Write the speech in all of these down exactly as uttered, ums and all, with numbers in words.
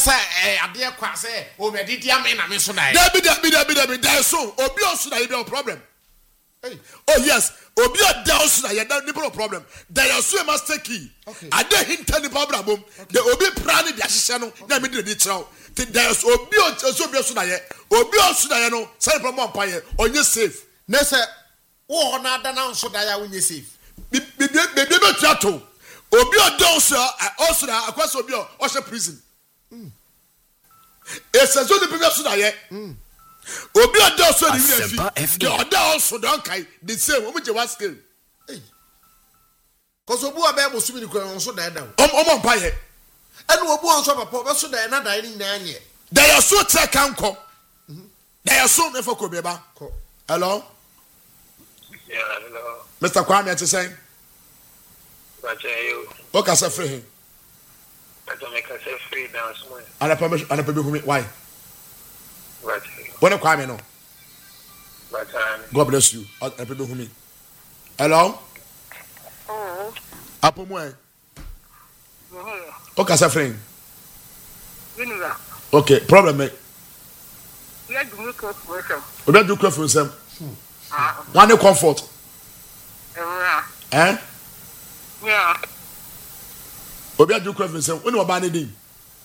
say eh ade kwa say o me didi am na me so na e. Dabi dabi dabi dabi die so obi osu na ye be problem. Hey. Oh yes, obi a down so na ye da no problem. Die so e must take key. Okay. Ade hinta ni problem bom. The obi plan di ahihye no na me di di traw. Ti die so obi osu obi osu na ye. Obi osu na ye no say problem pa ye onye safe. Na say wo na da na so da ya onye safe. Bi bi bi bi be tuato. Obi a down so osu na akwaso obi o o prison. Mm. Ese zo de bi so na ye. Mm. Obi a down so the fi. The other also don't kai the same. Omo je wa scale. Hey. Cause obu a be mo sumi ni ko so da down. Om om pa ye. Enu obu on so papa be so da na da ni na anye. There are so tre kan ko. There are so me for ko be ba. Hello? Yeah, hello. Mister Kwame at say. Bacha you. What can say free him? I don't make us free down small. Ana permission ana permission me why? Bacha. When Kwame no. Bacha. God bless you. Ana permission me. Hello? Oh. Apo mo e. Oh. What can say free? Vinula. Okay, problem me. We are doing cook for us. We do cook for them. Ah. One comfort. Yeah. Eh? Yeah. Obi adu cook for them. When we ba ne din.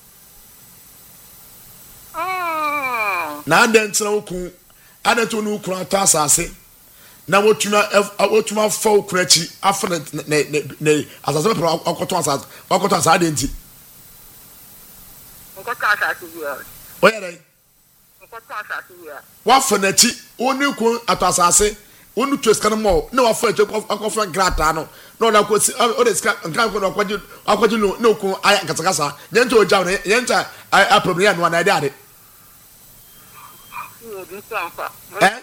Oh. Na den tena okun. Adato no okun atasase. Na wotuma wotuma fa okun achi afa ne ne ne asase pe akoto asase. Akoto asase de nti. Nko ka asase biya. Oya dai. Nko ka asase biya. Wa fa na chi oni kun atasase. Onu tweskan mo na wa fa akofa grata no. No na ko si o de ska nkan ko no kwaji akwaji no na okun aya katakasa. Nyenta oja no nyenta a problem no na ade. Eh?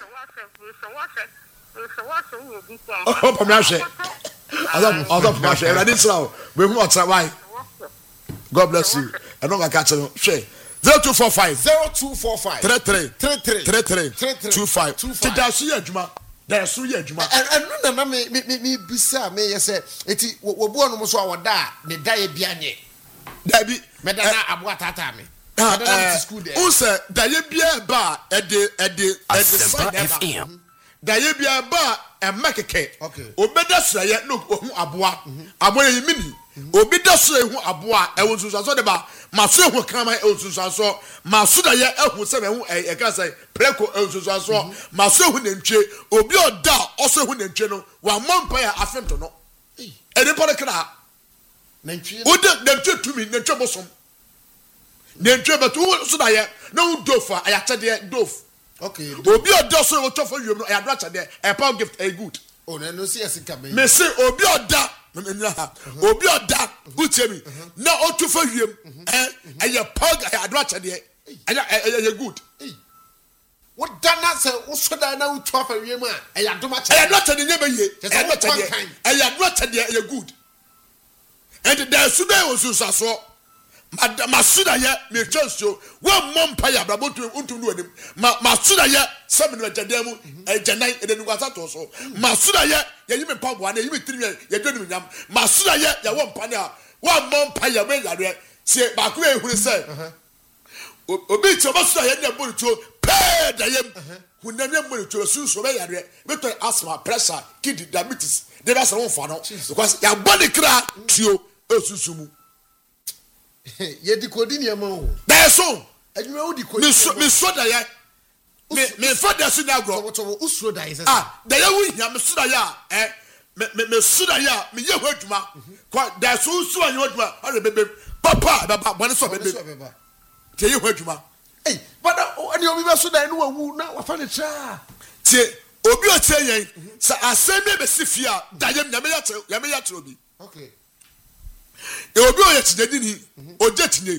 Oh, for me, I say. I don't, I don't, I say. I didn't say. We must try. Why? God bless you. I don't catch you. Say zero two four five zero two four five three three three three three two five. Today, see you, Juma. There, see you, Juma. And and no, me me me me bisa me say. Eti wo bo no mo so awada ne dae bianye. Dabi. Me da na aboa tata me. Ah, who said that you be a bar at the at the at the F M. That you be a bar and make a cake. Okay. Obeda say no aboa. Aboa yi mini. Obeda say hu aboa e won so so de ba. Ma so hu kan ma e won so so. Ma so da ye ehu se me hu e ka say preko e won so so. Ma so hu nantwe. Obi oda o so hu nantwe no. Wa mompa ya afento no. E de pore kra. Nantwe. Oda nantwe tumi nantwe bosom. Nantwe betu so da ye no dofa ayachede dof. Okay. Obi oda so wo tofo yum no ayado achede e power gift a good. Oh na no see asika be. Me say obi oda obi oda utemi na otofo yum eh aye power ayado achede aye good. What dana say wo so da na utu afa wiem a ayado achede. Ayado achede nye be ye. Ayado achede. Ayado achede aye good. And there should be also so Masuda ye me chanso one mompa ya brabotu untu nu anim ma masuda ye seven no jademu e janan e de nuwasa to so masuda ye ye yimi pabo na yimi tiri ye donu nyam masuda ye ya won pa na one mompa ya be yare se ba ko e huru se obi ti masuda ye na boruto pe da ye hunam ye boruto sunso be yare be to asthma pressure kidney diabetes they be say won fa no because ya body kra tio esusumu Ye di kodi ni ema o. There so. Adwuma wo di kodi. Me so me so da ya. Me me fa da so na agro. What what usuro da is. Ah, da ya wu hia me so da ya eh me me me so da ya me ye ho adwuma. Kwa da so usuro anya adwuma. Ore bebe papa baba bone so bebe. Tie ye ho adwuma. Eh, but ani obi be so da no wawu na wa fa ne tra. Tie obi o tie yen sa asem be se fia da ya me ya tro ya me ya tro bi. Okay. E obi o ye tinedini o je tinye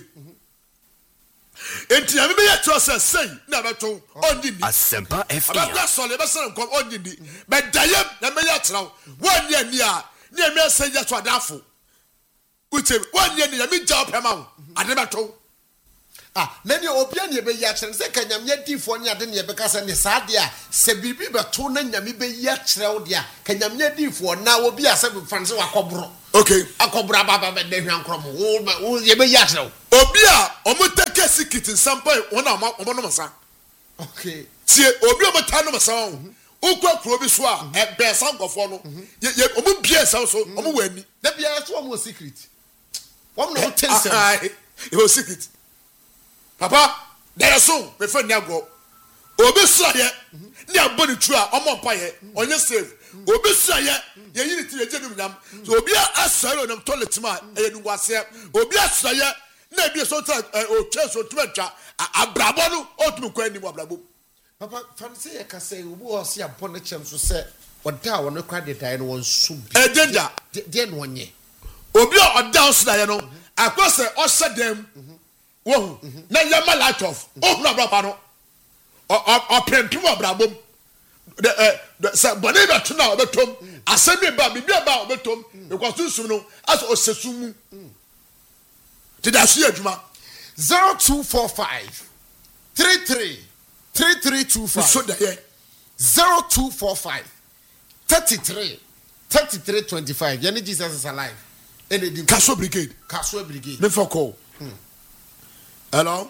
enti ya me ye tro se sei na beto ondini Asempa F M. Abaka so le be se nkom ondini be dayem na me ye tro won ye ni a ni me se ye to adafo uche won ye ni ya me ja opema wo ade beto Ah, nani obi ani be ya kire se kanyam ye difo ni ade ne be kasa ne saade a se bibi beto na nyame be ya kire wo de a kanyam ye difo na obi ase be fanse wakobro. Okay. Akobra baba be de hwan krom wo ye be ya kire wo. Obi a omo take secret in some point one of my masa. Okay. See, obi o mata no masa won. Ukwa kuro bi so a e be san gofo no. Ye ye omu bia sa so omu wani. Da bia so omu secret. One no ten cents. It was secret. Papa, there are so me friend Nyago. Obi so ye ni aboni tru a omo pa ye onye save. Obi so ye ye yini ti ye jedum nyam. So obi asare on toilet ma e nu wase. Obi asare na bi so tra o twa so twa abrabo no otum kwa ni mo abrabo. Papa, fancy ye ka say obi o se abon ne chem so say oda wo no kwa de dai no won so bi. E danger. De no onye. Obi o oda so da ye no akose o se dem. Wo na yama light off. O na abrabo no. O o prempim abrabo. The uh say bone be to na obetom. Asemi ba bi bia ba obetom. Because sunsun no as o sesumu. Did I see adwuma? zero two four five three three three three two five So there zero two four five thirty-three thirty-three twenty-five. Yani Jesus is alive. Any the Kaso Brigade. Kaso Brigade. Me for call. Hmm. Hello?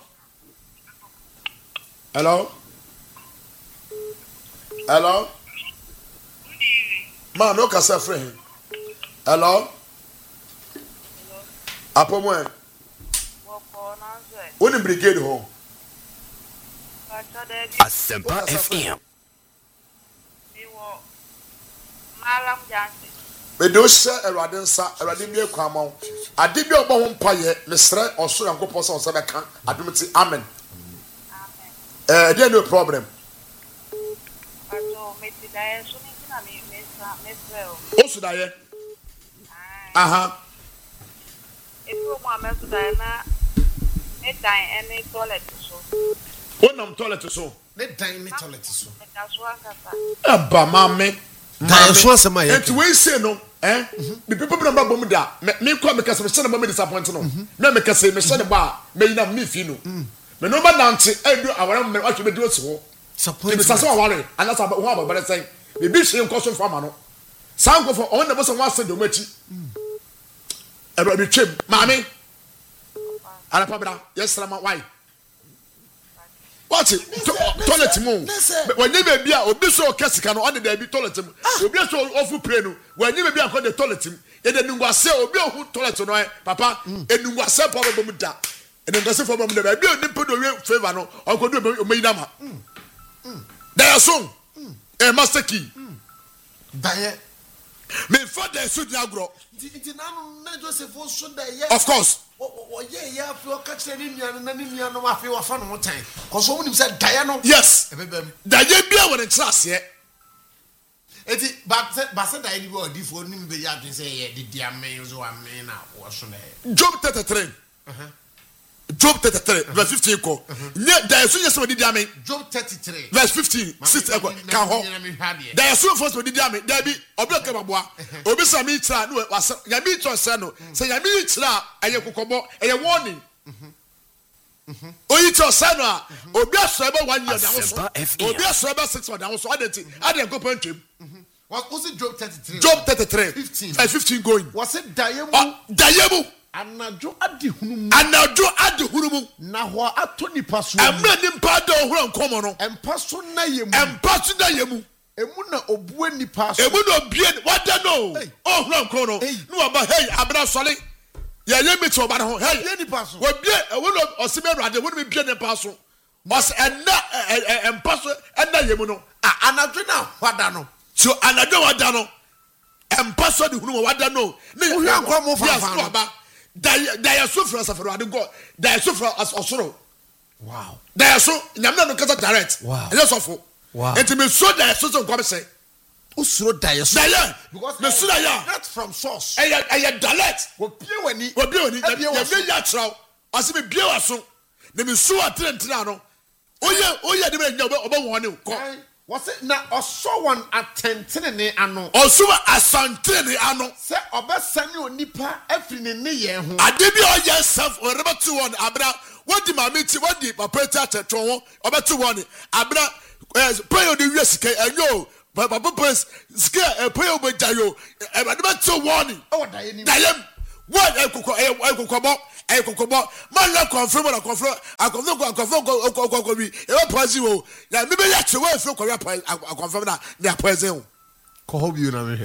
Hello? Hello? Man, no kasa friend. Hello? Apo mo. Woni brigade ho. Asempa F M. Malam Jansi. Me do se Erade nsa, Erade bi ekwa ma wo. Ade bi obo ho mpaye, mesre oso Yankopon se oso beka, adomti amen. Amen. Eh, there no problem. Ato meti dae so ni na me mesa mesreo. Oso da ye. Aha. Efu mo amesu dae na me dan ene toilet so. Wonam toilet so. Ne dan ne toilet so. Me kaso akasa. Aba mame. Dan so asema ye. Enti we say no, eh? Me people be number bom da. Me kwa me kase me shene me disappoint no. Na me kase me shene ba, me yina me fi no. Me no ba nante edu awara me watwe me di osi ho. Support. Me sase aware, anasa ho ababare sen. Me bi hwe nkoso fama no. Sanko for on na bo so wase do machi. Eba bi twem, mame. Ala pabra, yes rama why? What? Toilet mu. When you be a obi so kesika no on the be toilet mu. Obi so ofu pray no. When you be a ko the toilet mu. Ye de nungwase obi ohu toilet no papa enungwase pa bo mu da. Enungwase for bo mu da be oni pedo we favor no. On ko do o mayina ma. There song. Eh master key. Daye. Me for the so di agro. Nti na no na Joseph so da ye. Of course. O ye ya fi o ka kire ni nuanu na ni nuanu ma fi wa fa no tan. Ko so woni say daye no. Yes. Ebebem. Daye bia won class ye. Eti ba se ba se daye ni bi odi fo ni be ya dwen say ye de dia men so amen na wo so na ye. Job thirty-three. Uh-huh. Job thirty-three verse fifteen ko. Nye daye so yes we di amen. Job thirty-three verse fifteen six eko kan ho. Daye so first we di amen. Daye bi obi o ke baboa. Obi sa mi tira no wa ya mi tro se no. Se ya mi tira aye kokobo eye warning. Mhm. Oyi tro se no a obi aso ebe one year da wo so. Obi aso ebe six months da wo so adenti. Ade ko pantwem. What was it Job thirty-three? Job thirty-three fifteen. verse fifteen going. Was it daye mu? Daye mu. Anajo adi hunumu. Anajo adi hunumu. Na ho ato nipa so. Emre nimpa da ohura nkomo no. Empa so na yemu. Empa so na yemu. Emu na obue nipa so. Emu na obie wada no. Ohura nkomo no. No aba hey abra sole. Ya ye mi to oba ho. Hey Obue nipa so. Obie ewu no osime rade wo no bie nipa so. Os enna empa so enna yemu no. Ah anajo na wada no. So anajo wada no. Empa so de hunumu wada no. Ne ohura nkomo fa fa no. Daye daye so fra safaro ade go. Daye so fra osoro. Wow. Daye so nyamna no kasa direct. Wow. Ele sofo. Wow. Enti me so daye so so nkwam say. Usuro daye so. Daye. Because me so daye. Not from source. Eya eya direct. Wo pie wani. Wo bie oni. Ebie Ya wa so. me ya traw. Ase me bie wa so. Ne me so atrentra no. Oye oye de me nya oba won ko. Was it na oso one atentene ne ano. Oso asante ne ano. Se obesane onipa afri ne ne ye ho. Ade bi oye self o reba to one abra. What di mama ti what di papa ti atetro ho. Obeto one abra pray the wi sika enyo. Papa papa sika pray obejayo. E ba de to one. Oh daye ni. Daye What I could I could come up, I could come up, man, not confirm or confirm, I confirm, I confirm, I confirm, I confirm, now maybe that's the way I feel, I confirm that they are present. Hope you know.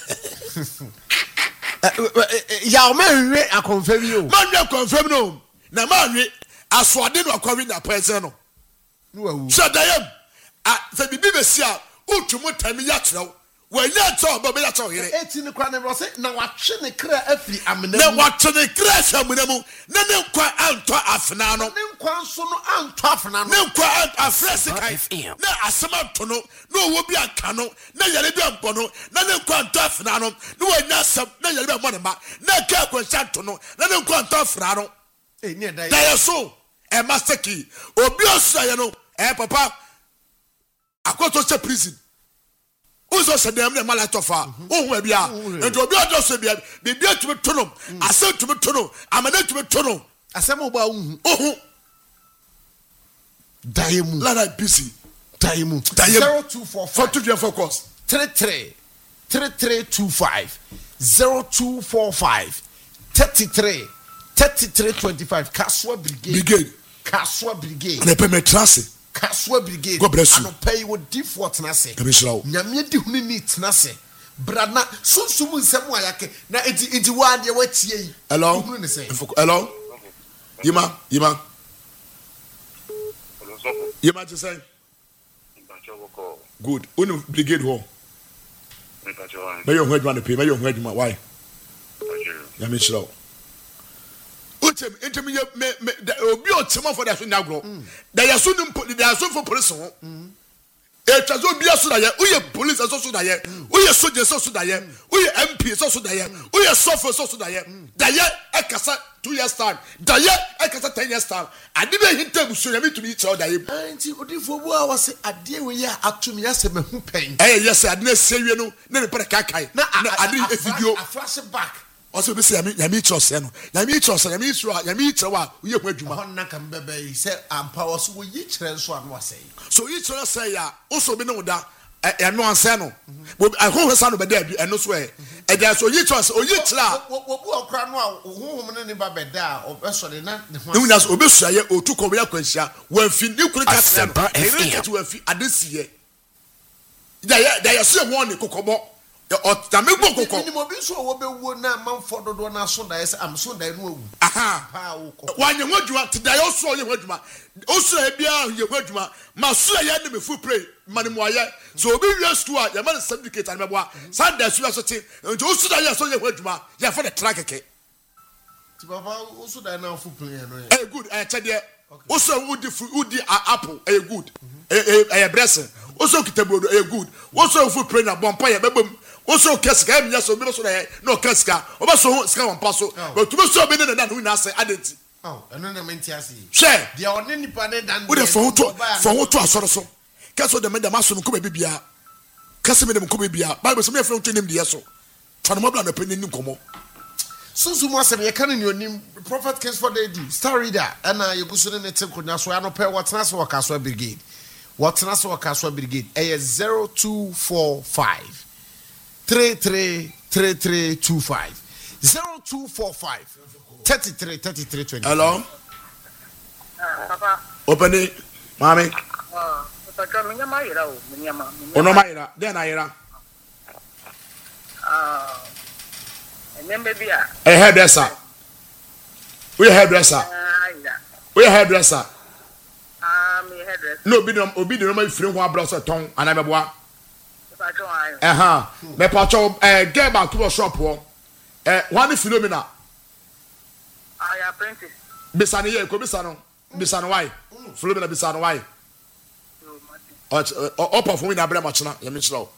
Yeah, man, I confirm you. Man, not confirm no. Now, man, I saw didn't acquire that present. So I am at the B B C, who to what time yet now. When that's all, but that's all. eighteen crane was it. Now, what should the crack every amino? Now, what to the crash of Minamo? No, quite out to Afnano. No, Quanson and Toffana. No, quite a fresh. No, a summer tono. No, will be a cano. No, Yalibian Bono. No, quite Toffano. No, not some. No, Yalibian Monema. No, Carco Santono. No, quite Toffano. They are so. A master key. Or Biosayano. Eh, Papa. I got to prison. Uzo se dem ne malatofa o hu bia ento obi odo se bia bibia tumi tono ase tumi tono amana tumi tono asem oba hu ohu daimu la na busy daimu zero two four five for to focus three three three three two five zero two four five thirty-three thirty-three twenty-five Kaswa Brigade Brigade Kaswa Brigade na pe me trance Kaswa Brigade. God bless you. I pay with deep what nase. Kamishrawo. Nyame di huni ni tnase. Brana sunsumu nsemu ayake na enti enti wa de watie yi. Hello. Hello. Yima, Yima. Yima to say. Good. Unu brigade ho. May you head man pay. May you head man why? Kamishrawo. Utem intemi me me obi otema for that na gro da yaso nim da yaso for police ho e twazo obi aso da ye uye police aso so da ye uye soldier so so da ye uye M P so so da ye uye sofo so so da ye da ye ekasa two years time da ye ekasa ten years time ade be hinta buso ya mitumi che da ye anti odifo bu a wase ade we ya atumi ya se mehu pen eh yes ade na sewie no na ne pere kakai na ade e video a flashback. Also, be say, Yami trust, Yami trust, Yami trust, Yami trust, we have with you. Honna can be said, and powers will each one was saying. So each other say, ya also be know that I know Ansano. I hope her son will be dead and no swear. And that's what you trust, or you try. What crown woman in Babeda or personally not. No, that's Obisha or two Korea question when you could have to a fee. I didn't see it. They are still one in Kokobo. The Mibo Coco. So will be one man for the one I saw that I'm so that no. Aha. When you want you want to die also, you want to also a beer, you want to Masu enemy full play, Manimoya. So be used to it, your man certificate and Mabwa. Sunday, Suicide, and also that you saw your word, you for the track. Also, that now full play. A good, I tell you. Also, would the apple, a good, a blessing. Also, Kitabo, a good. Also, full play, a bumpire, babum. Also, Casca, yes, or no Casca, or so Scout Passo, but to be so better than who now say identity. Oh, and then I meant to share the only planet than with a photo for what to a sort of so. Castle the Madamason Kubibia, Casimir Kubibia, Bible, some friend to him the Yaso. Tanamabla and opinion Nukomo. So, so much of your canon, your name, Prophet Case for the Star Reader, and I you put in a temple now, so I don't pay what's Nassau Castle Brigade. What's Nassau Castle Brigade? A zero two four five. Three three three three two five zero two four five thirty three thirty three twenty. Hello. Papa. Open it, mommy. Ah, Papa, me nyama ira o, me nyama. Ono maira, den ayira. Ah, enyembe bia. A hairdresser. We hairdresser. Ah, ira. We hairdresser. Ah, me hairdresser. No, obi no, obi no ma free ho abroso ton anabeboa. Papa, ayo. Eh ha. Me pacho eh get back to shop ho. Eh one Philomena. I apprentice. Bisani ye ko bisano. Bisano why? Philomena bisano why? O perform in abra machina, ye me chlo.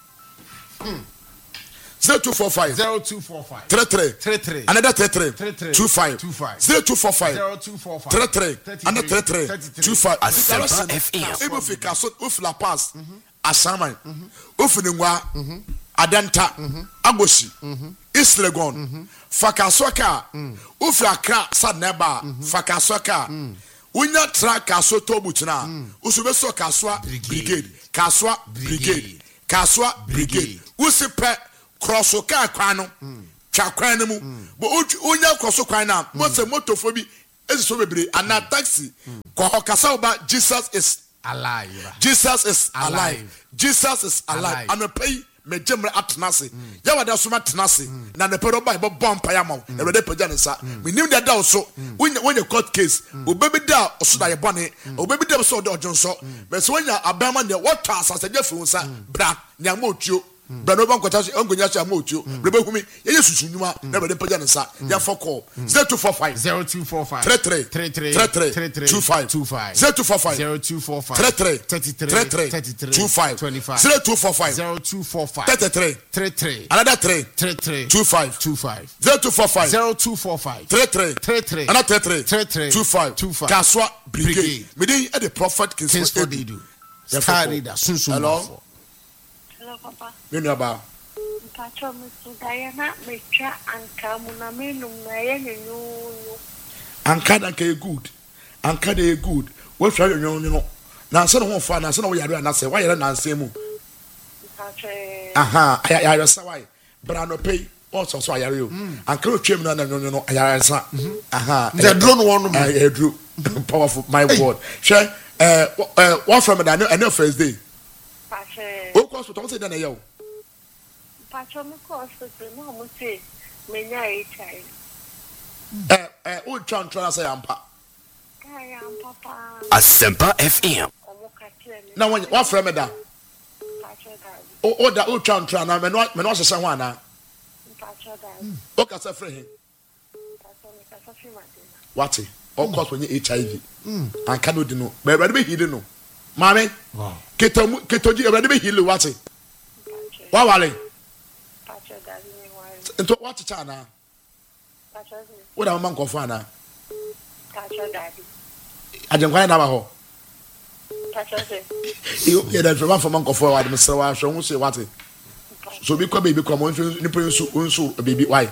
zero two four five zero two four five three three three three another three three three three two five two five zero two four five zero two four five three three another three three two five Asempa F M. Ebo fika so of la pass asaman of nwa adanta agoshi islegon fakasoka of akra sadneba fakasoka unya track aso tobutina usube so kaswa brigade kaswa brigade kaswa brigade usipe crossoka kwano twa kwan no mu bo onya kroso kwan na mo se motofo bi esiso bebre ana taxi ko hokasa oba Jesus is alive. Jesus is alive. alive. Jesus is alive. alive. And pay me jemre atnase. Ya wada so matnase. Na ne pero ba bo mpaya ma. E wede pagya ne sa. Me nim da da so. When when your court case, obebi da so da ye bone. Obebi da so da ojonso. Me so nya abama ne what asase je fu nsa bra nya ma otuo. Bra no bankwata so ongonya so ma otuo. Brebe humi ye yesusu nyuma na wede pagya ne sa. Ya for call zero two four five zero two four five thirty-three thirty-three thirty-three twenty-five twenty-five zero two four five zero two four five thirty-three thirty-three thirty-three twenty-five twenty-five zero two four five zero two four five thirty-three thirty-three another three thirty-three twenty-five twenty-five zero two four five zero two four five thirty-three thirty-three another thirty-three thirty-three twenty-five twenty-five Kaswa Brigade Brigade. me dey at the prophet Kingsford Kingsford Edu Star Reader Sunsun. Hello. Hello, Papa. Me know about Mpacho Mister Diana mecha anka mu na menum na ye nyunyu. anka da ka good anka da good we hwa yonyo no na se no ho fa na se no we yare na se wa yare na nse mu Mpacho aha ya ya sa wai bra no pay also so ayare o anka o twem na na yonyo no ayare sa aha The drone one man. eh drew powerful my word hwe eh what from that no first day Mpacho o ko so to say na ye o Mpacho me ko hospital no mo say menya H I V. eh eh o twan twan say ampa Kaya papa. Asempa F M. Omo ka kire me. na what from that Mpacho da. o o da o twan twan na me no me no se ho ana Mpacho da. o ka say free Mpacho me ka so fi madina. what o ko so nye H I V anka no di no but everybody be healing no mame Wow. ketomu ketoji everybody be healing what Mpacho. wa wale Mpacho da ni wari. into what cha na Mpacho ni. wo da man kofo ana Mpacho da. ajenkwan na ba ho Mpacho se. you yeah that from man kofo wa dem sere wa hwe hu se what so bi kwa baby kwa mo nfi ni prin su nsu baby why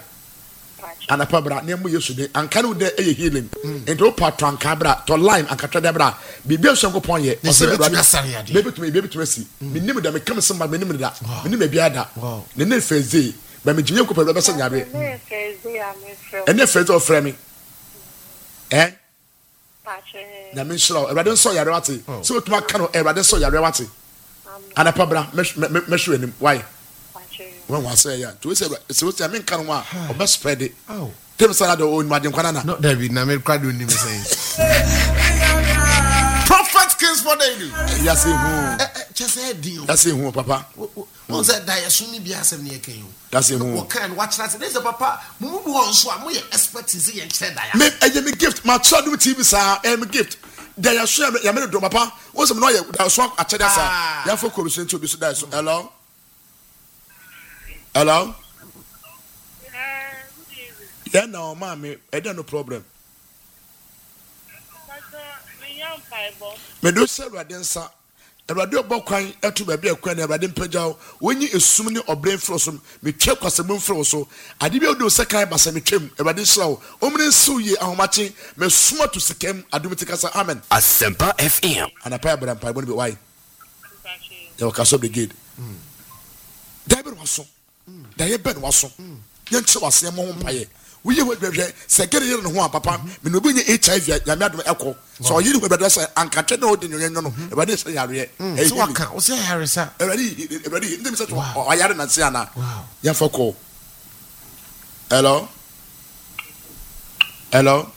ana pa bra ne mu yesu de anka no de eye healing into part anka bra to line anka twede bra bibi enso pon ye Ne se betumi asare ade. baby to me baby to see minim da me kam se ma minim da minim bia da Wow. ne ne feze ba me jinye ko pa be se nyare Ne feze ya me fro. ene feze o frɛ me eh Mpacho. na me nshira erade nso yare wate so otuma ka no erade nso yare wate ana pa bra me me hwe anim why Mpacho. when was say ya to say se wo say me kan wa o be spread it Oh. tem say da o nyade kwana na No, David, na me kwado ni me say. Prophet Kingsford Edu. ya say hu Eh eh chese deal. ya say hu papa Wọ́n sẹ́ da yẹ̀sùn ní bí asẹ́m ní ẹ̀kẹ́ yìí o. ya say hu Wọ́n kàn wá kyerẹ́ sẹ́, ní sẹ́ papa, mo mú bu wọn so a mo yẹ expertise yẹn kyerẹ́ da yà. me eye me gift ma try do T V sa eh me gift da ya so ya me do papa wo say me no ya da so a kyerɛ sa ya fo ko bi so nti obi so da so hello hello yeah no ma me e dey no problem me do say Awurade nsa Awurade obɔ kwan etu ba bia kwan Awurade mpagyaw wonyi esum ne obrɛn fro so me twa kwasɛm fro so ade bi odo sekan ba se me twam Awurade nhyiraw omne nsiw ye ahomache me suma to sekam adum tikasa amen Asempa F M. ana pa bra pa bo be why ya wakaso brigade da be waso da ye ben waso ye nche wase mo ho mpaye we ye hwehwe se gere ye no ho papa me no bi nye H I V ya me adom ekɔ so ye ni hwehwe se ankatwe na odi nyo no Awurade se yare Sɛ waka, o sɛ Harisa. Awurade Awurade ndem se to o yare na se ana Wow. ya fɔkɔ hello hello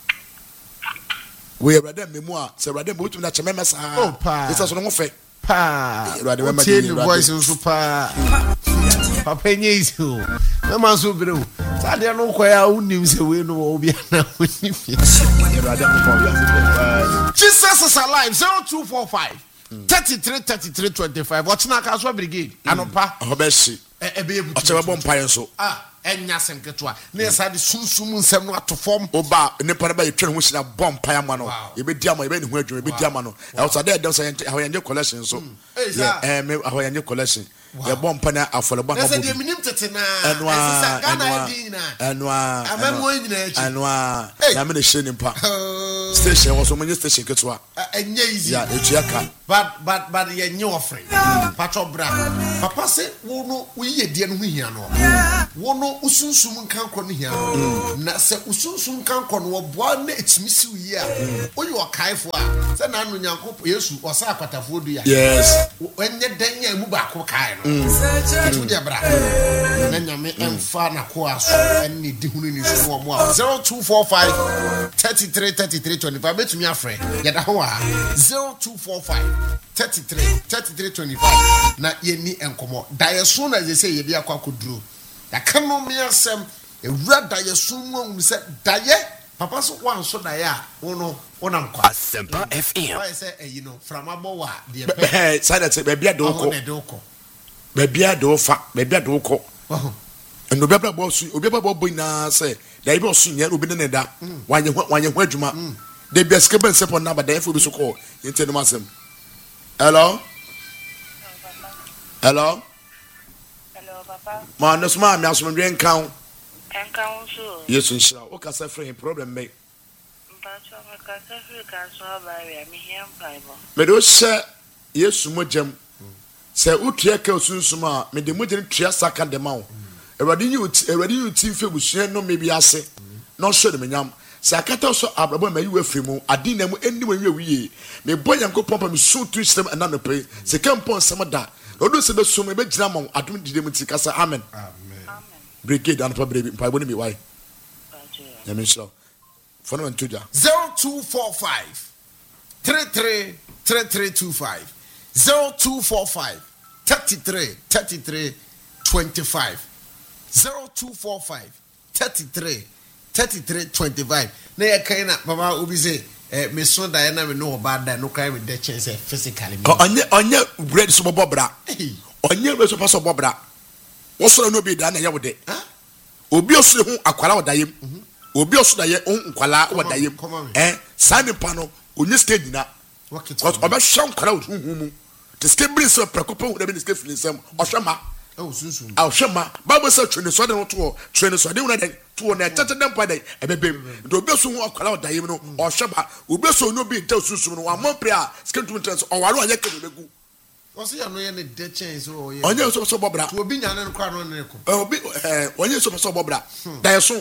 we Awurade memu a se Awurade bo tumi na cheme mesa Oh, pa. isa so no ho fɛ Pa. Awurade, wema Tie di ni Awurade. voice nso pa. Papa nye isi o. Mema so bere o. Sade no kɔ ya unim se we no obi na unim. Awurade ko ya se Jesus is alive. zero two four five thirty-three thirty-three twenty-five. Watchna Kaswa Brigade. Anopa. Hobeshi Ebe ebutu. ɔkyɛ bɔ mpae nso Ah, enya senketoa. Na yesa de sunsum nsɛm no ato fam. oba nipa no ba yɛtwa ho hyina bɔ mpae ama no Wow. yɛbɛdi ama yɛbɛni ho adwuma yɛbɛdi ama no ɛwɔ sɛ dɛ dɛm sɛ ahoyɛnye collection so Hey, sir. ɛɛ me ahoyɛnye collection yɛbɔ mpae na afɔlebɔ Na na sɛ bɔ de minim tete na. ɛnoa Ɛsesa Ghana ɛnoa edi na. ɛnoa Amamo nyina akyi. ɛnoa Hey. na me ne hyɛ nipa Uh, station wɔ so mo station ketewa Enye easy. ya etua ka But but but yenye offering. Patro bra. Papa say wo no wo ye die no ho hia no. wono usunsum nkankɔ no hia na sɛ usunsum nkankɔ no wɔboa na etimi siw yi a oyi ɔkaefo a sɛ na anu nyankopɔ Yesu ɔsa akwatafo du ya yes enye dan ya mu ba ko kae no tu de bra na nyame emfa na ko aso enne di hunu ni so mo a zero two four five thirty-three thirty-three twenty-five betumi afrɛ yɛda ho a zero two four five thirty-three thirty-three twenty-five na yɛni enkomo dayeso na je sɛ yɛde akwa koduro yaka no me asɛm ewura dayeso mu ahunu sɛ daye papa so wan so daye a wono wonam kwa Asempa F M why say eyi no from abowa de eh say that be bia do ko be bia do fa be bia do ko eno be bia bo su obi bia bo na say daye be osu nya obi ne da wanye wanye ho adwuma de bia skeba nsepon na ba daye fo bi so ko yente no masem hello hello Hello, Papa. ma no sma me aso me nkan Enkan so. yesu nshira o ka say free problem me Mpacho makasa fi ka so ba wi mi hia mpaibo. me do hye yesu mojam say utua ka osunsum a me de mojam tua saka de ma wo ewade yi ewade yi ti fe busua no me bi ase no hye de menyam say akata so abrabo ma yi wa firi mu adi na mu enim wi wiye me boy yankopon pa me so tu system ana no pe se kampon sem da odo se be so me be gina ma adum dide mu ti kasa amen amen Amen. brigade and pa baby pa boni me why Mpacho. ya me sho for no ntuja zero two four five thirty-three thirty-three twenty-five zero two four five thirty-three thirty-three twenty-five zero two four five thirty-three thirty-three twenty-five na ya kai na baba obi say eh me so da na me no ba da no kai me de chance physically me onye onye bread so bobra Hey. onye bread so paso bobra wo so no bi da na ya wode Huh? obi osure hu akwara wodayem obi osure ye hu nkwala wodayem come on. eh sani pa no onye stage na Work it cause for me. oba hwa nkwala hu hu mu the stage bring so prekopa hu da bi the stage finisem ohwema Oh sunsun ahwema bible say twene so de no to twene so de hu na de to na tete dem pa de ebebem de obi so hu akwala wodayem no ohwema obi so no bi nta sunsun no wa mo pre a skin to trans oware anya ke begu o say no ye ne de chance o ye onye so so bobra to obi nya ne kwa no ne ko obi eh onye so so bobra da so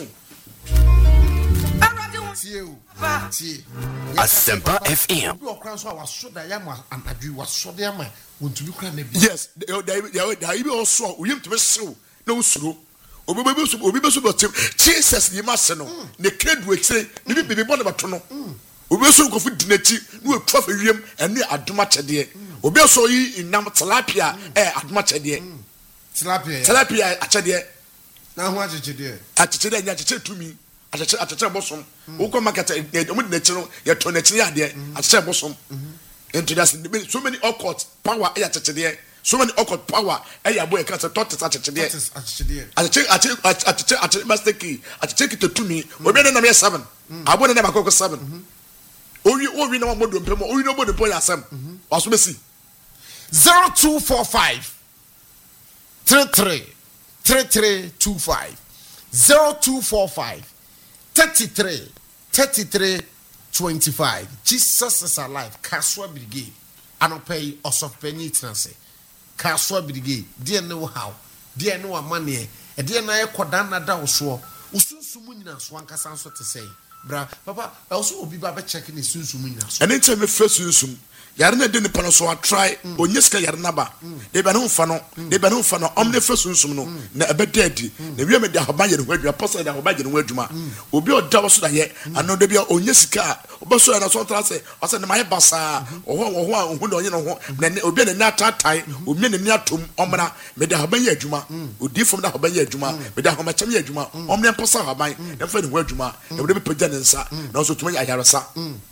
tie o tie Asempa F M obi okran so a waso da ya ma anadwi waso da ma wontumi kra na bi yes da da da ibi also uyim to be sew na usuro obi be so obi be so botem Jesus ni ma se no ne kredu ekire ne bi bibi bone bato no obi so kofu dinachi na otwa fa wiem ene adoma chede obi so yi inam tilapia eh adoma chede tilapia tilapia achede na ho acheche de achede nya achede tumi achede achede bosom wo ko market omo dinachi no ye to nachi ya de achede bosom into that so many occult power eh achede so many occult power eh ya boy can say thought achede what is acheche de achede achede achede achede master key achede to tumi obi na na me seven abo na na makoko seven owi owi na mo do mpem owi no bo de boy asem waso besi zero two four five thirty-three thirty-three twenty-five zero two four five thirty-three thirty-three twenty-five Jesus is alive Kaswa Brigade anopay osofpenyi transe Kaswa Brigade die ne wo haw die ne wo amane e die na yekoda na da wo so usunsumu nyina so ankasa so te sei bra papa also obi ba be check ne sunsumu nyina so ene nteme fresu nsum yare na de ne pano so a try onyeska yare na ba de ba no mfa no de ba no mfa no omne fresu nsum no na ebeda adi na wi me de ahoba yare ho adwuma posa de ahoba yare ho adwuma obi oda wo so da ye ano de bia onyesika obaso na so tra se o se ne maye basa oho oho a ohu na onye no ho na obi na na tatai omi na ni atom omra me de ahoba yare adwuma odi fom da ahoba yare adwuma me de ahoba chem yare adwuma omne posa ahoba na fa ne ho adwuma e de be pagya ne nsa na so tuma ayaresa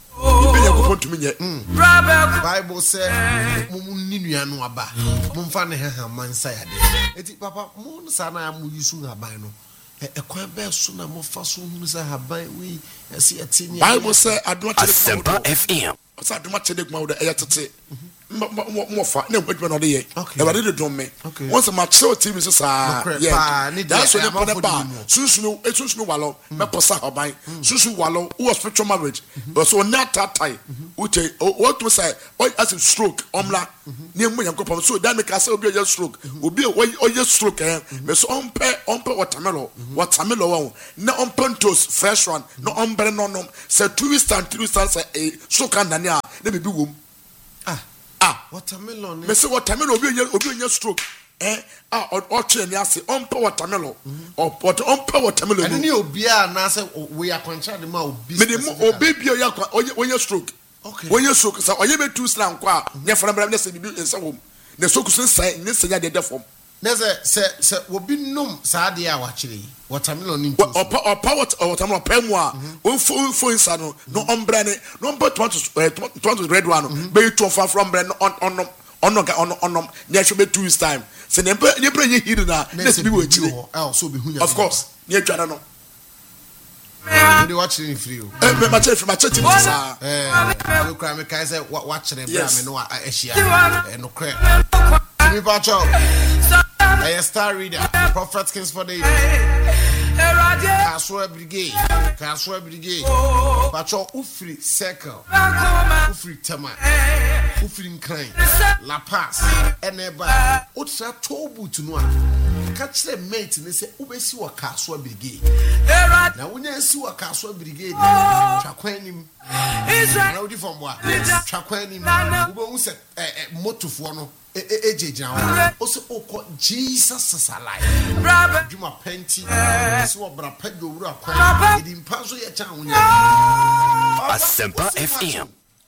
Bible say mum ni nua no aba mum fa ne haha mansa ya de eti papa mum sa na ya mu yusu haban no e kwan be so na mo fa so hunu sa haban we esi eti ni Bible say adoma chede Asempa F M sa adoma chede kuma wo de eyetete mo fa na mo no de ye e ba de don me Okay. once my show T V so sa Okay, yeah pa, ni de- that's when eh, the ba amafo di mu. sunsun e sunsun walo me posa hoban sunsun walo who spiritual marriage but so na tatai uche what to say as a stroke omla ni mu yankopom so that make us obi o stroke obi o o stroke eh me so ompe ompe watermelon watermelon won na ompe toast fresh one no ombre no no say two weeks and three weeks say so kan na na na be wom Ah, ah watermelon. me say watermelon obi o obi o stroke eh ah o tre ni ase ompe watermelon or but ompe watermelon And ni obi a na say we are contract ma obi. me dem obi bi o ya onye stroke Okay. onye stroke say onye be two slam kwa nya fara bra na say bibi nsa wom na so kusun sai ne sanya de de form Na say say say obi nom saa de a wa kire. Watermelon ni. opa opa what watermelon pa mu a on fo fo nsa no no ombre ne no mbo tomato tomato red one be two from from brand on on on on on nya hwe be two weeks time say ne ne bra nye hiri na na say bi wo chire Eh, so be hunya. of course ne atwa no We dey watch it free o. eh me ma che ma che ti sa Eh, we cry me kai say watch it bra Yes. me no ahia. Eh, no cry. Me pa cho. Eh, star reader, Prophet Kings for the Kaswa Brigade, Kaswa Brigade. Pacho Ufri Circle, Ufri Tema, Ufri Nkran, La Paz, Eneba, Utra Tobu to Noa. Catch the mate and they say, Ubesi wa Kaswa Brigade. Now, when you see what Kaswa Brigade, Chakwenim, I know from what Chakwenim, who said Motufono. A J John also oh Jesus is alive. Juma Penti, so Bra Pedro Rapa, it impasses your town. Asempa F M.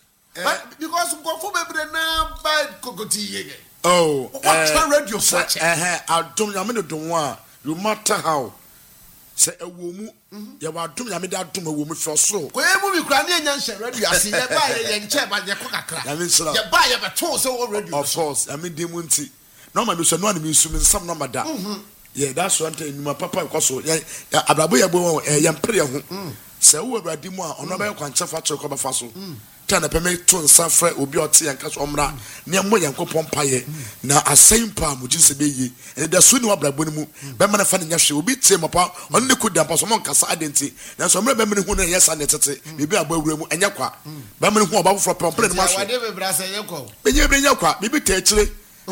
Because go for baby now bad cocoti. oh What radio such? eh I don't I mean don't want no matter how say e wo mu ya wa dum ya me da dum e wo mu fo so Where will be crying and share radio? I see you buy a chair by your coca. ya me sira You buy a tool so already. of course I mean dem nti no ma me so no na me sum nsam no mada yeah that's one thing my papa ko so ya abrabo ya bo ya mpere ho say wo awrade mu a ono ba yakwa nchefa che ko ba fa so tana pe me to nsa fra obi ote yanka so omra ne mo yankopon paye na asem pa mo jise be yi e da so ni wabrabo ni mu be ma na fa ne nya hwe obi tie mo pa on ne kudam pa so mo nkasa adenti na so omra be me hu na yesa ne tete bibi aba awura mu enya kwa be me hu oba foforo pample ne ma so Wade be bra say you go. be nye be nya kwa bibi ta chire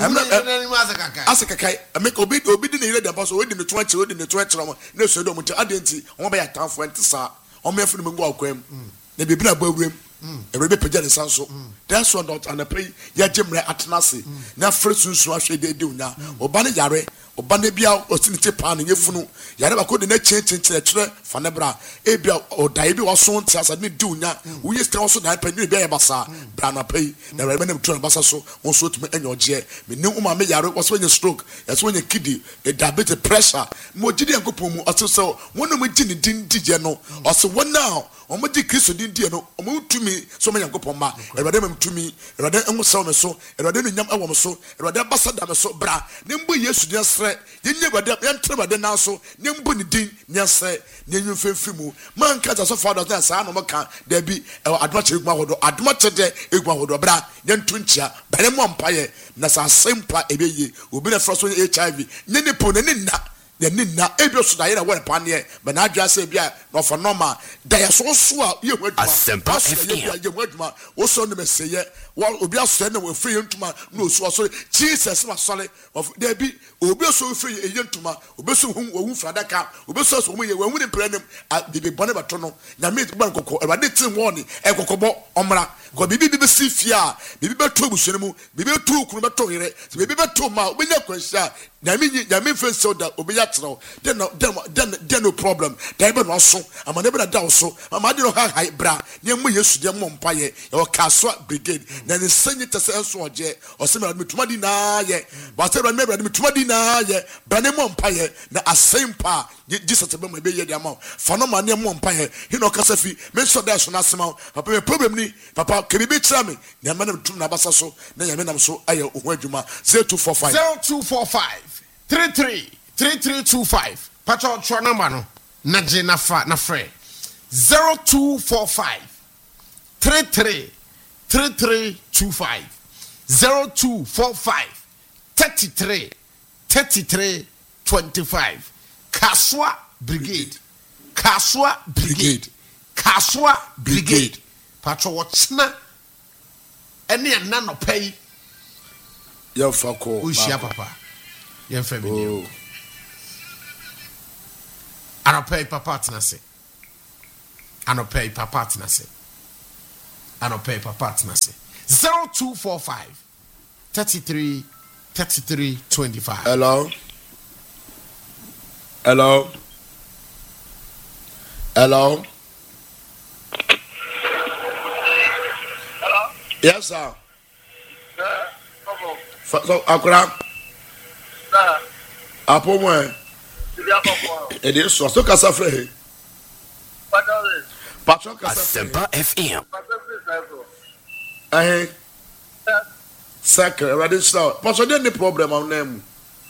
Asaka. asekakai ameka obi obi di ne yire da pa so odi ne to achi odi ne to achi mo na so do mo ti adenti o ba ya tanfo enti sa o me funu ngo akwam na bibi na ba awura every page is so that's one dot and pay ya jemre atenase na frɛ sunsun ahwɛ de de unya oba ne yare oba ne bia otinite pa no yefunu yare ba ko de na chenchenche kyerɛ fa ne bra e bia odai bi waso ntia sa ne de unya wo ye sta so na pa ne bia ya basa bra na pay na rebe ne mtu na basa so won so tumi enyo gye me ne uma me yare waso nya stroke yaso nya kidney e diabetes pressure mo gidi yankopon mu aso so wonu mo gini din digye no aso wona o mo di Kristo din die no o mo tumi so me yankopon ma erade me tumi erade enwo saw me so erade no nyam ewo me so erade basa da me so bra ne mbo Yesu din sre yenye erade yentre bade na so ne mbo ni din nya sre ne nyu femfi mu man ka so father na sa no maka da bi adoma che egwa hodo adoma che de egwa hodo bra yentu ntia bare mo mpaye na sa simple ebeye obi na fra so H I V ne ne po ne na ya nina ebio so da yera won pa ne be na adwa se bia no for normal da ya so so a ye hwaduma Asempa F M. ye hwaduma wo so no meseye wo obi aso na wo free ntuma no so so Jesus ma sole of there be obi so free ye ntuma obi so hu wo hu fradaka obi so so mu ye wo hu ne pranem bibi bone bato no na me ban kokko e ba de tin won e kokkobo omra ko bibi bibi si fia bibi beto busu mu bibi beto kunu beto yere bibi beto ma obi nya kwansia na me nya me fe so da obi ya tro then no then then no problem da be no so ama ne be da so ama de no ha ha bra ne mu Yesu de mo mpaye e o Kaswa Brigade na ne sanyi tese enso oje o se me tuma di na ye ba se me me tuma di na ye bra ne mo mpaye na asempa Jesus be mo be ye de ama fa no ma ne mo mpaye he no kasa fi me so da so na sema papa me problem ni papa ke bi be tira me ne ma na tum na basa so na ya me nam so aye ohu adwuma zero two four five zero two four five three three three three two five. Pacho chwa number no. Naje na fa na fre. zero two four five three three three three two five. zero two four five thirty-three thirty-three twenty-five. Kaswa Brigade. Kaswa Brigade. Kaswa Brigade. Patro Watchna. Any none of pay. Your fucker. Ushia Papa. Your family. I don't pay Papa Tinase. I don't pay Papa Tinase. I don't pay Papa Tinase. zero two four five thirty-three thirty-three twenty-five. Hello. Hello. Hello. Hello. Yes, sir. Sir. Hello. So, Akra. Sir. Apo mo. It is so so kasa frɛ. What is it? Patron kasa. Asempa F M. Eh. Sacre, ready slow. Patron dey any problem on them.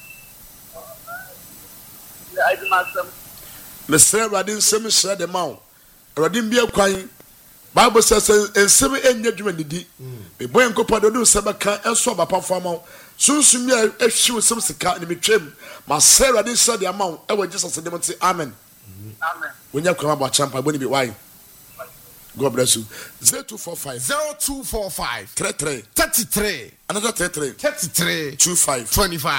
I do not some. Me say ready nsem share the mouth. Ready bi akwan. Bible says nsem enye dwuma didi. Me boy enkopa do do se beka enso bapa fama. Sunsun mi ehwi nsem sika ni metwem. Ma say ready share the amount. E wa Jesus dem say amen. Amen. When you come about champa boni bi why? God bless you. zero two four five zero two four five three three thirty-three another three three thirty-three two five twenty-five.